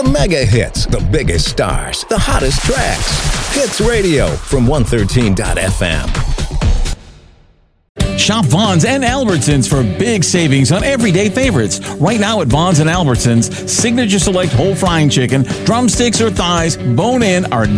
The mega hits, the biggest stars, the hottest tracks. Hits Radio from 113.fm. Shop Vons and Albertsons for big savings on everyday favorites. Right now at Vons and Albertsons, Signature Select whole frying chicken, drumsticks or thighs, bone-in are